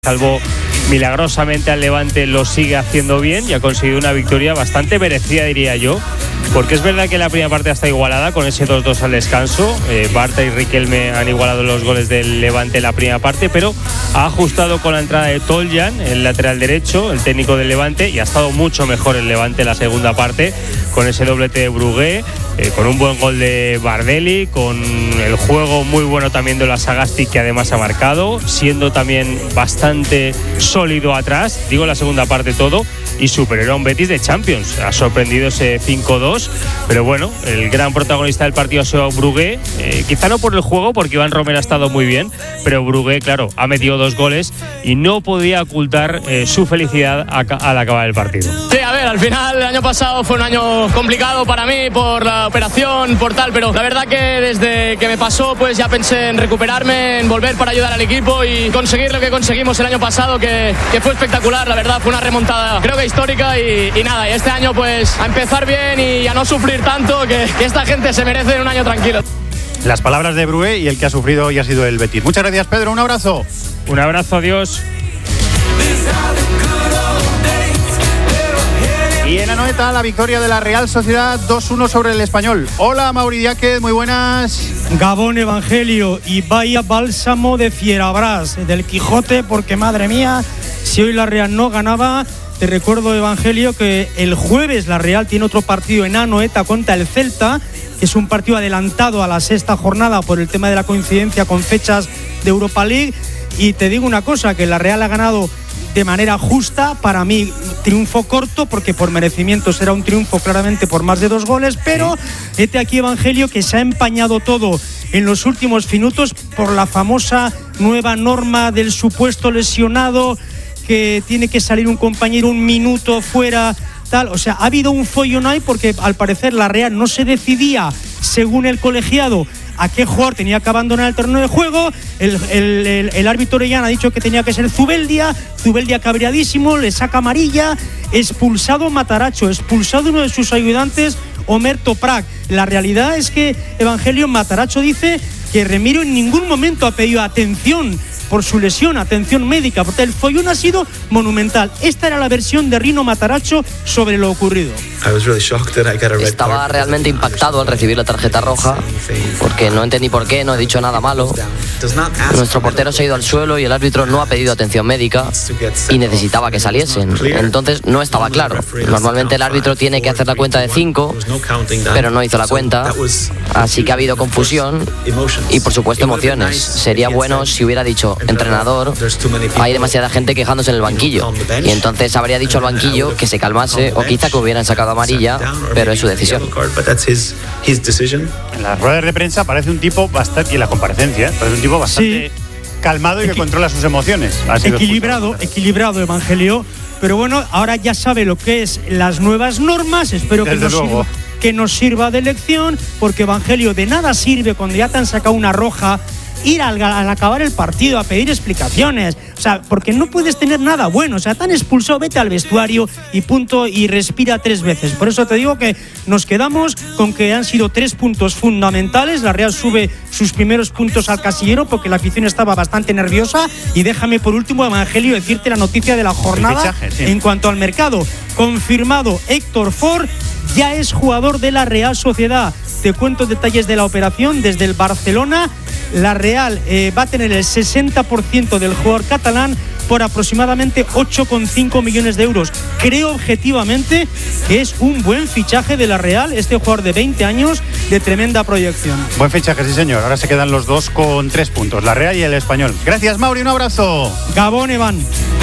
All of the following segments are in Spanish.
salvó milagrosamente al Levante, lo sigue haciendo bien y ha conseguido una victoria bastante merecida, diría yo, porque es verdad que la primera parte está igualada con ese 2-2 al descanso. Bartra y Riquelme han igualado los goles del Levante en la primera parte, pero ha ajustado con la entrada de Toljan, el lateral derecho, el técnico del Levante, y ha estado mucho mejor el Levante en la segunda parte, con ese doblete de Brugué, con un buen gol de Bardelli, con el juego muy bueno también de la Sagasti, que además ha marcado, siendo también bastante sólido atrás, digo la segunda parte todo, y superó a un Betis de Champions. Ha sorprendido ese 5-2, pero bueno, el gran protagonista del partido ha sido Brugué, quizá no por el juego, porque Iván Romero ha estado muy bien, pero Brugué, claro, ha metido 2 goles y no podía ocultar su felicidad al acabar el partido. Sí, a ver, al final el año pasado fue un año complicado para mí por la operación, por tal, pero la verdad que desde que me pasó pues ya pensé en recuperarme, en volver para ayudar al equipo y conseguir lo que conseguimos el año pasado, que fue espectacular, la verdad, fue una remontada creo que histórica y nada, y este año pues a empezar bien y a no sufrir tanto, que esta gente se merece un año tranquilo. Las palabras de Brugué y el que ha sufrido y ha sido el Betis. Muchas gracias, Pedro, un abrazo. Un abrazo, adiós. Y en Anoeta, la victoria de la Real Sociedad 2-1 sobre el Español. Hola, Mauri Diáquez, muy buenas. Gabón, Evangelio, y vaya bálsamo de Fierabras, del Quijote, porque madre mía, si hoy la Real no ganaba. Te recuerdo, Evangelio, que el jueves la Real tiene otro partido en Anoeta contra el Celta, que es un partido adelantado a la 6ª jornada por el tema de la coincidencia con fechas de Europa League. Y te digo una cosa, que la Real ha ganado de manera justa, para mí triunfo corto, porque por merecimiento será un triunfo claramente por más de 2 goles, pero este aquí, Evangelio, que se ha empañado todo en los últimos minutos por la famosa nueva norma del supuesto lesionado, que tiene que salir un compañero un minuto fuera, tal. O sea, ha habido un follón ahí porque al parecer la Real no se decidía, según el colegiado, a qué jugador tenía que abandonar el terreno de juego. El árbitro Orellana ha dicho que tenía que ser Zubeldia cabreadísimo, le saca amarilla, expulsado Mataracho, expulsado uno de sus ayudantes, Omer Toprak. La realidad es que, Evangelio, Mataracho dice que Remiro en ningún momento ha pedido atención por su lesión, atención médica, porque el follón ha sido monumental. Esta era la versión de Rino Mataracho sobre lo ocurrido. Estaba realmente impactado al recibir la tarjeta roja, porque no entendí por qué, no he dicho nada malo. Nuestro portero se ha ido al suelo y el árbitro no ha pedido atención médica y necesitaba que saliesen. Entonces no estaba claro. Normalmente el árbitro tiene que hacer la cuenta de 5, pero no hizo la cuenta, así que ha habido confusión y por supuesto emociones. Sería bueno si hubiera dicho: entrenador, hay demasiada gente quejándose en el banquillo, y entonces habría dicho al banquillo que se calmase, o quizá que hubieran sacado amarilla, pero es su decisión. En las ruedas de prensa parece un tipo bastante, y en la comparecencia, parece un tipo bastante calmado y que controla sus emociones. Equilibrado, Evangelio, pero bueno, ahora ya sabe lo que es las nuevas normas. Espero que nos sirva de lección, porque, Evangelio, de nada sirve cuando ya te han sacado una roja ir al acabar el partido a pedir explicaciones, o sea, porque no puedes tener nada bueno. O sea, te han expulsado, vete al vestuario y punto, y respira 3 veces. Por eso te digo que nos quedamos con que han sido 3 puntos fundamentales. La Real sube sus primeros puntos al casillero porque la afición estaba bastante nerviosa. Y déjame por último, Evangelio, decirte la noticia de la jornada. En cuanto al mercado, confirmado, Héctor Ford ya es jugador de la Real Sociedad. Te cuento detalles de la operación desde el Barcelona. La Real va a tener el 60% del jugador catalán por aproximadamente 8,5 millones de euros. Creo objetivamente que es un buen fichaje de la Real, este jugador de 20 años de tremenda proyección. Buen fichaje, sí señor. Ahora se quedan los dos con 3 puntos, la Real y el Español. Gracias, Mauri, un abrazo. Gabón, Evan.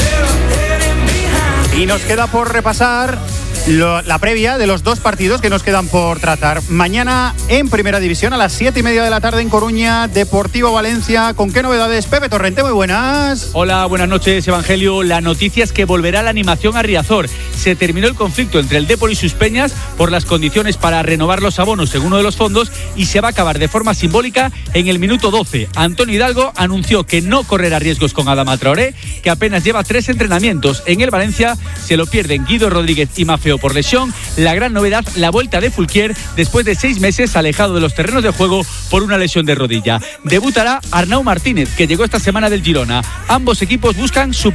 Y nos queda por repasar la previa de los 2 partidos que nos quedan por tratar. Mañana en Primera División a las 7:30 de la tarde en Coruña, Deportivo Valencia. ¿Con qué novedades? Pepe Torrente, muy buenas. Hola, buenas noches, Evangelio. La noticia es que volverá la animación a Riazor. Se terminó el conflicto entre el Dépol y sus peñas por las condiciones para renovar los abonos según uno de los fondos, y se va a acabar de forma simbólica en el minuto 12. Antonio Hidalgo anunció que no correrá riesgos con Adama Traoré, que apenas lleva 3 entrenamientos. En el Valencia se lo pierden Guido Rodríguez y Mafeo por lesión. La gran novedad, la vuelta de Fulquier después de 6 meses alejado de los terrenos de juego por una lesión de rodilla. Debutará Arnau Martínez, que llegó esta semana del Girona. Ambos equipos buscan su